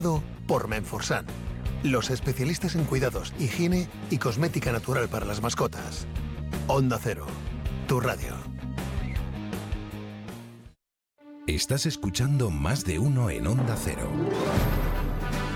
por Menforsan, los especialistas en cuidados, higiene y cosmética natural para las mascotas. Onda Cero, tu radio. Estás escuchando Más de Uno en Onda Cero.